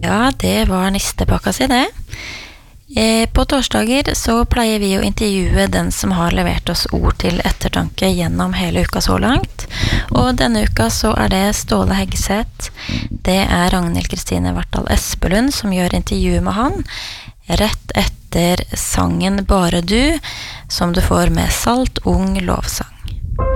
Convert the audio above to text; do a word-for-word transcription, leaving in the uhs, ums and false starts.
Ja, det var nistepakka si det. Eh, på torsdager så pleier vi å intervjue den som har levert oss ord til ettertanke gjennom hele uka så langt. Og denne uka så er det Ståle Heggseth. Det er Ragnhild Kristine Vartdal Espelund som gjør intervju med han, rett etter sangen Bare du, som du får med Salt Ung Lovsang.